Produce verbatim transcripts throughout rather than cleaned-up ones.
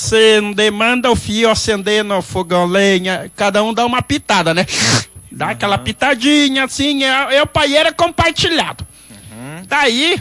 acender, manda o fio acender no fogão lenha, cada um dá uma pitada, né? Dá uhum. aquela pitadinha, assim, é, é o paieiro compartilhado. Uhum. Daí,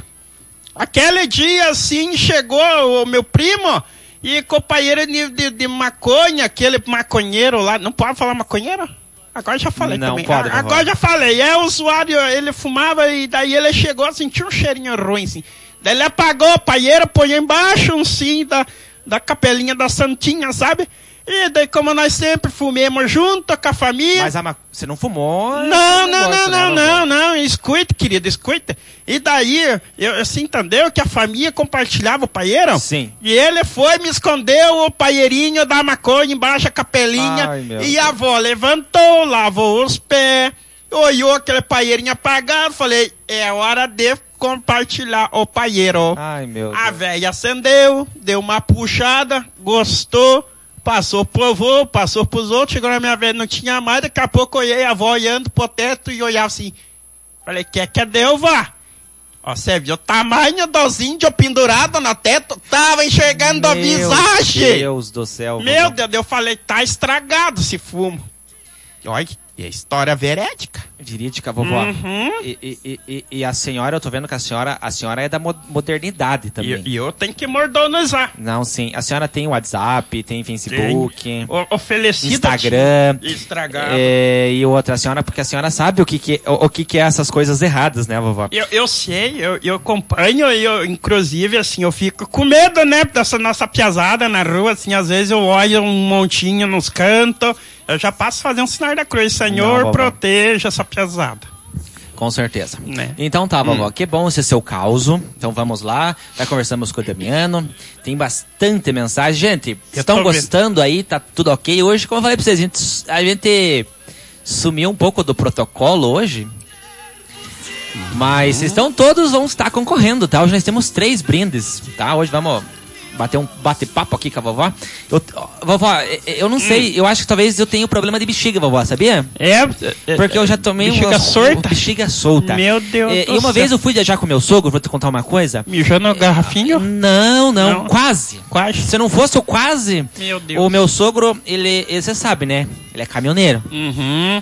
aquele dia, assim, chegou o meu primo e companheiro de, de, de maconha, aquele maconheiro lá, não pode falar maconheiro? Agora já falei não, também. Pode, ah, agora já falei, é usuário, ele fumava e daí ele chegou a sentir um cheirinho ruim, assim. Daí ele apagou o paieiro, põe embaixo um sim da, da capelinha da Santinha, sabe? E daí, como nós sempre fumemos junto com a família... Mas a ma... você não fumou? Não, não, não, não, não, não, escuta, querido, escuta. E daí, eu, você entendeu que a família compartilhava o paieiro? Sim. E ele foi, me escondeu o paieirinho da maconha embaixo da capelinha. Ai, meu e Deus. a avó levantou, lavou os pés, olhou aquele paieirinho apagado, falei, é hora de compartilhar o paieiro. Ai, meu Deus. A velha acendeu, deu uma puxada, gostou, passou pro avô, passou pros outros, chegou na minha vez, não tinha mais, daqui a pouco eu olhei a avó olhando pro teto e olhava assim. Falei, quer que deu, vá? Ó, você viu o tamanho dos índios pendurados no teto? Tava enxergando a visagem. Meu Deus do céu. Meu vovó. Deus, eu falei, tá estragado esse fumo. Olha, e a história verídica. Verídica, vovó. Uhum. E, e, e, e a senhora, eu tô vendo que a senhora, a senhora é da mo- modernidade também. E, e eu tenho que mordonizar. Não, sim. A senhora tem WhatsApp, tem Facebook, Tem. O, oferecido. Instagram. Estragado. É, e outra, a senhora, porque a senhora sabe o que que, o, o que que é essas coisas erradas, né, vovó? Eu, eu sei, eu, eu acompanho, e eu, inclusive, assim, eu fico com medo, né, dessa nossa piazada na rua, assim, às vezes eu olho um montinho nos cantos, eu já passo a fazer um sinal da cruz, Senhor, Não, proteja essa piazada. Com certeza. Né? Então tá, vovó, Hum. que bom esse seu causo. Então vamos lá, já conversamos com o Damiano, tem bastante mensagem. Gente, estão gostando aí, tá tudo ok? Hoje, como eu falei pra vocês, a gente, a gente sumiu um pouco do protocolo hoje, mas vocês estão todos, vão estar concorrendo, tá? Hoje nós temos três brindes, tá? Hoje vamos bater um bate-papo aqui com a vovó. Eu, vovó, eu não sei, eu acho que talvez eu tenha problema de bexiga, vovó, sabia? É, Porque eu já tomei bexiga uma, solta? bexiga solta. Meu Deus é, do E uma céu. vez eu fui viajar com meu sogro, vou te contar uma coisa. Mijou no garrafinho? Não, não, Não. quase. Quase. Se não fosse o quase, Meu Deus. o meu sogro, ele, ele, você sabe, né? Ele é caminhoneiro. Uhum.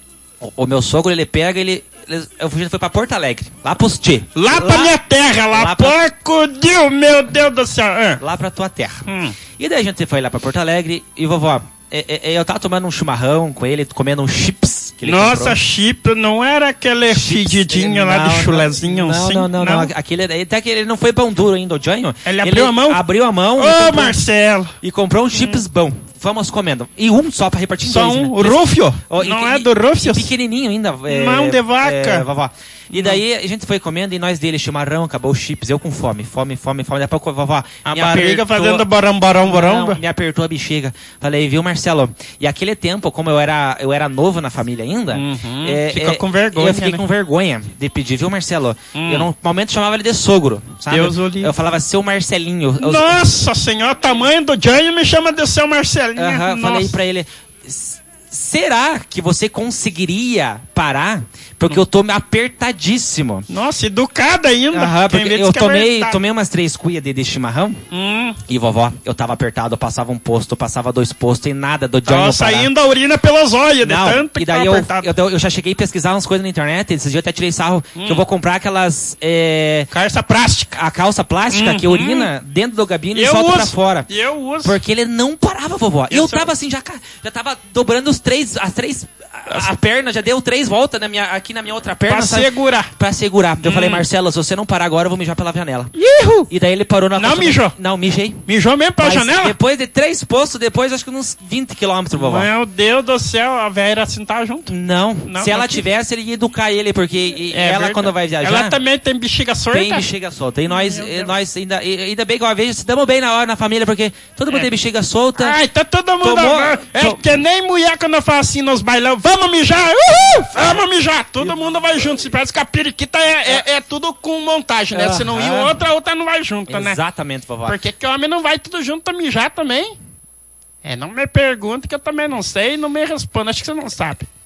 O, o meu sogro, ele pega, ele... ele eu fui, foi pra Porto Alegre, lá pros Tchê. Lá, lá pra minha terra, lá, lá pra- porco Deus, meu Deus do céu. Ah. Lá pra tua terra. Hum. E daí a gente foi lá pra Porto Alegre e, vovó, é, é, eu tava tomando um chimarrão com ele, comendo um chips que ele Nossa, comprou. chip, não era aquele Chips, fedidinho lá não, de chulezinho? Não, assim? não, não, não, Aquele, até que ele não foi pão duro ainda, o Janho. Ele abriu a mão? Abriu a mão Ô, e, comprou, Marcelo. e comprou um chips bom. Vamos comendo. E um só pra repartir em Só dois, um. né? O Rúfio? Oh, e- não e- é do Rúfio? e pequenininho ainda. É, Mão de vaca. É, vovó. E daí a gente foi comendo e nós dele, chimarrão, acabou os chips, eu com fome, fome, fome, fome. Daqui a pouco, vovó, A me barriga apertou- fazendo barão, barão, barão. Não, me apertou a bexiga. Falei, viu, Marcelo? E aquele tempo, como eu era, eu era novo na família ainda, Uhum, é, fica é, com vergonha, Eu fiquei né? com vergonha de pedir, viu, Marcelo? Hum. Eu normalmente chamava ele de sogro, sabe? Deus o livre. Eu falava, seu Marcelinho. Eu, Nossa senhora, tamanho do Jânio me chama de seu Marcelinho. Aham, Nossa. falei pra ele, "S- será que você conseguiria parar? Porque eu tô apertadíssimo. Nossa, educada ainda. Aham, Quem porque vê diz eu que é tomei, verdade. tomei umas três cuias de, de chimarrão. Hum, E vovó, eu tava apertado, eu passava um posto, eu passava dois postos e nada do tava Johnny parar. saindo a urina pelos olhos, de Não, tanto e que daí tava eu, apertado. eu, eu já cheguei a pesquisar umas coisas na internet, esses dias eu até tirei sarro, Hum. que eu vou comprar aquelas, é, Calça plástica. a calça plástica que Uhum. urina dentro do gabine e Eu solta uso. pra fora. Eu uso. Porque ele não parava, vovó. E eu Eu sou- tava assim, já, ca- já tava dobrando os três, as três, a, a perna, já deu três voltas na minha, aqui na minha outra perna. Pra sabe? segurar. Pra segurar. Eu Hum. falei, Marcelo, se você não parar agora, eu vou mijar pela janela. Ihu! E daí ele parou na Não calça- mijou? Não, mijei. Mijou mesmo pela Mas janela? depois de três postos, depois acho que uns vinte quilômetros, vovó. Meu Deus do céu, a velha era assim, tá junto. Não. Não, Se ela não. tivesse, ele ia educar ele, porque e- É ela, verdade. quando vai viajar, Ela também tem bexiga sorta? tem bexiga solta. E nós, Meu e Deus. nós ainda, e- ainda bem que uma vez se damos bem na hora na família, porque todo mundo É. tem bexiga solta. Ai, tá todo mundo... Tomou- É to- que nem mulher quando fala assim nos bailão, vamos mijar, uhul, vamos mijar. Todo mundo vai junto. Se parece que a periquita é, é, é tudo com montagem, né? Se não ir Aham. outra, a outra não vai junto, né? Exatamente, vovó. Por que que o homem não vai tudo junto pra mijar também? É, não me pergunte que eu também não sei e não me responda. Acho que você não sabe.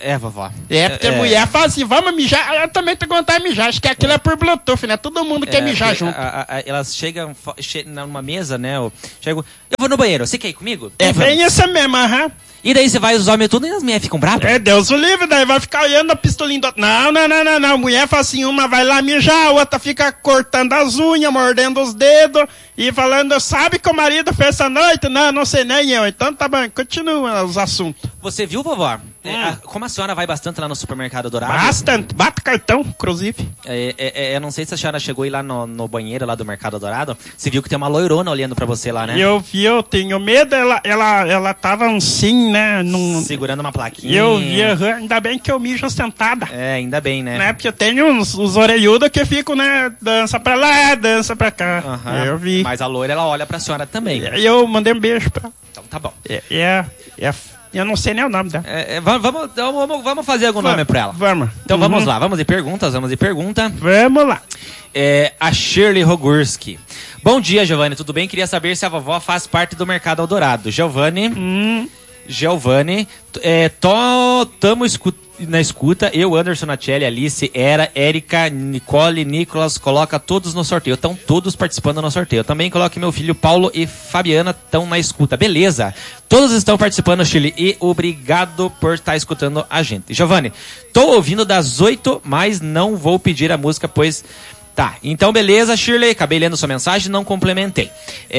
É, vovó. É, porque a é, mulher fala assim, vamos mijar. Eu também tenho vontade de mijar. Acho que aquilo é por Bluetooth, né? Todo mundo quer é, mijar a, junto. a, a, elas chegam che, numa mesa, né? Eu, chego, eu vou no banheiro, você quer ir comigo? É Então bem vamos. isso mesmo, aham. Uhum. E daí você vai, os homens tudo e as mulheres ficam bravas? É, Deus o livre, daí vai ficar olhando a pistolinha do outro. Não, não, não, não, não. Mulher fala assim, uma vai lá mijar, a outra fica cortando as unhas, mordendo os dedos e falando, sabe que o marido fez essa noite? Não, não sei nem eu. Então tá bom, continua os assuntos. Você viu, vovó? Hum. É, a, como a senhora vai bastante lá no supermercado Dourado? Bastante. Bate cartão, inclusive. É, é, é, eu não sei se a senhora chegou aí lá no, no banheiro lá do Mercado Dourado. Você viu que tem uma loirona olhando pra você lá, né? Eu vi, eu tenho medo. Ela, ela, ela tava assim, né? Num... segurando uma plaquinha. Eu vi, ainda bem que eu mijo sentada. É, ainda bem, né? né? Porque eu tenho uns, uns orelhudos que ficam, né? Dança pra lá, dança pra cá. Uhum. Eu vi. Mas a loira, ela olha pra senhora também. E eu mandei um beijo pra ela. Então tá bom. É, é, é, eu não sei nem o nome dela. É, é, vamos, vamos, vamos, vamos fazer algum vamos, nome pra ela. Vamos. Então uhum. vamos lá, vamos de perguntas, vamos de pergunta. Vamos lá. É, a Shirley Rogurski. Bom dia, Giovanni, tudo bem? Queria saber se a vovó faz parte do Mercado Eldorado. Giovanni... Hum. Giovanni, é, tô, tamo escu na escuta, eu, Anderson, Nachelli, Alice, Era, Érica, Nicole, Nicolas, coloca todos no sorteio, estão todos participando no sorteio. Também coloque meu filho Paulo e Fabiana, estão na escuta, beleza? Todos estão participando, Chile, e obrigado por estar escutando a gente. Giovanni, tô ouvindo das oito, mas não vou pedir a música, pois... Tá, então beleza, Shirley, acabei lendo sua mensagem, não complementei.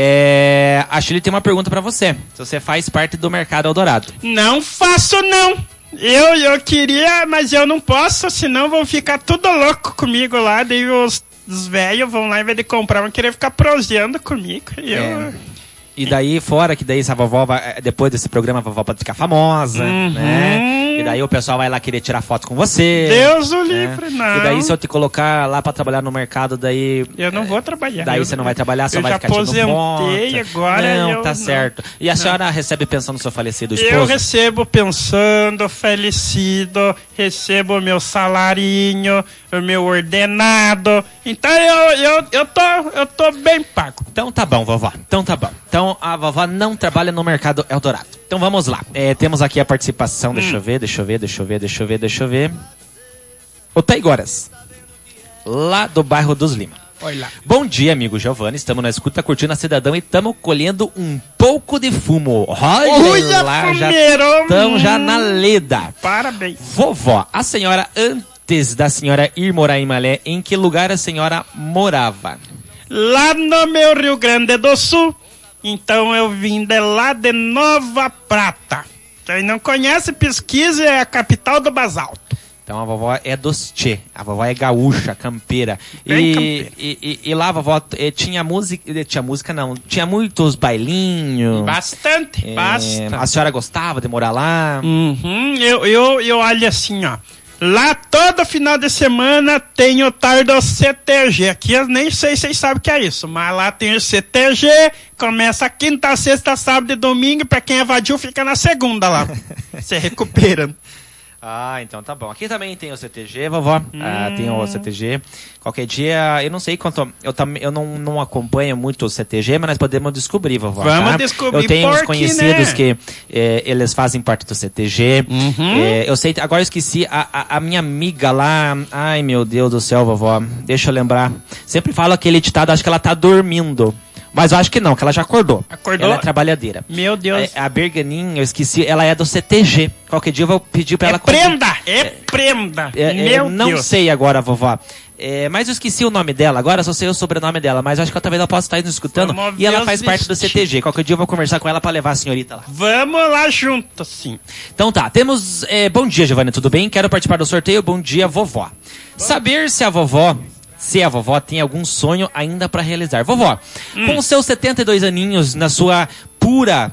É, a Shirley tem uma pergunta pra você, se você faz parte do Mercado Eldorado. Não faço não, eu, eu queria, mas eu não posso, senão vão ficar tudo louco comigo lá, daí os, os velhos vão lá, em vez de comprar, vão querer ficar proseando comigo, eu... É. E daí, fora que daí, se a vovó vai, depois desse programa, a vovó pode ficar famosa, uhum. né? E daí o pessoal vai lá querer tirar foto com você. Deus o livre, né? não. E daí, se eu te colocar lá pra trabalhar no mercado, daí... Eu não vou trabalhar. Daí eu, você não vai trabalhar, só eu vai já ficar tirando foto. agora Não, eu tá não. certo. E a senhora não. recebe pensão no seu falecido esposo? Eu recebo pensando, falecido, recebo o meu salarinho, o meu ordenado. Então eu, eu, eu, tô, eu tô bem pago. Então tá bom, vovó. Então tá bom. Então a vovó não trabalha no Mercado Eldorado. Então vamos lá. É, temos aqui a participação. Deixa hum. eu ver, deixa eu ver, deixa eu ver, deixa eu ver, deixa eu ver. O Taigoras, lá do bairro dos Lima. Olha lá. Bom dia, amigo Giovanni. Estamos na escuta, curtindo a Cidadão e estamos colhendo um pouco de fumo. Olha Uia, lá, já fumeiro. estamos já na leda. Parabéns. Vovó, a senhora, antes da senhora ir morar em Malé, em que lugar a senhora morava? Lá no meu Rio Grande do Sul. Então eu vim de lá de Nova Prata. Quem não conhece, pesquisa, é a capital do basalto. Então a vovó é dos tchê, a vovó é gaúcha, campeira. Bem E, campeira. E, e, e lá a vovó eh, tinha música, tinha música não, tinha muitos bailinhos. Bastante, É, bastante. a senhora gostava de morar lá? Uhum, eu, eu, eu olho assim, ó. Lá todo final de semana tem o tal do C T G. Aqui eu nem sei se vocês sabem o que é isso, mas lá tem o C T G, começa quinta, sexta, sábado e domingo, pra quem evadiu fica na segunda lá. Você recupera. Ah, então tá bom. Aqui também tem o C T G, vovó. Hum. Ah, tem o C T G. Qualquer dia, eu não sei quanto... Eu, tam, eu não, não acompanho muito o C T G, mas nós podemos descobrir, vovó. Vamos tá? descobrir. Eu tenho uns porque, conhecidos né? que eh, eles fazem parte do C T G. Uhum. Eh, eu sei... Agora eu esqueci a, a, a minha amiga lá... Ai, meu Deus do céu, vovó. Deixa eu lembrar. Sempre falo aquele ditado, acho que ela tá dormindo. Mas eu acho que não, que ela já acordou. Acordou? Ela é trabalhadeira. Meu Deus. É, a Berganin, eu esqueci, ela é do C T G. Qualquer dia eu vou pedir pra É ela... prenda, é prenda. É, Meu eu não Deus. sei agora, vovó. É, mas eu esqueci o nome dela. Agora só sei o sobrenome dela. Mas acho que talvez ela possa estar nos escutando. Vamos E ela ver faz os parte do C T G. Qualquer dia eu vou conversar com ela pra levar a senhorita lá. Vamos lá junto, sim. Então tá, temos... É, bom dia, Giovanni, tudo bem? Quero participar do sorteio. Bom dia, vovó. Saber se a vovó... Se a vovó tem algum sonho ainda pra realizar. Vovó, hum. com os seus setenta e dois aninhos, na sua pura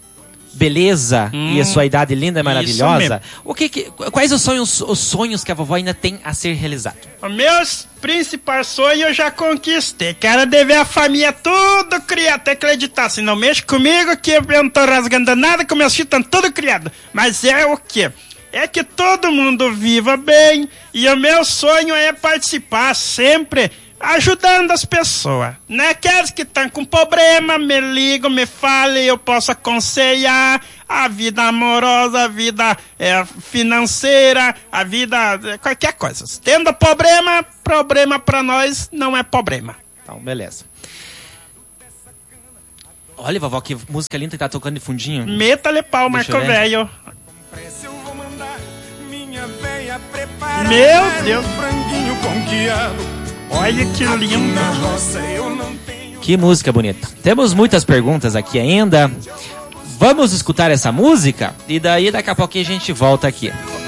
beleza hum. e a sua idade linda e maravilhosa, o que, que, quais os sonhos, os sonhos que a vovó ainda tem a ser realizados? Os meus principais sonhos eu já conquistei. Quero dever a família tudo criado, até acreditar. Se não mexe comigo, que eu não tô rasgando nada, que meus filhos estão tudo criados. Mas é o quê? É que todo mundo viva bem, e o meu sonho é participar sempre ajudando as pessoas, né? Aqueles que estão com problema, me ligam, me falem, eu posso aconselhar a vida amorosa, a vida é, financeira, a vida, qualquer coisa. Tendo problema, problema pra nós não é problema. Então, beleza. Olha, vovó, que música linda que tá tocando de fundinho. Meta-lhe pau, Marco Velho. Meu Deus. Olha que lindo. Que música bonita. Temos muitas perguntas aqui ainda. Vamos escutar essa música e daí daqui a pouquinho a gente volta aqui.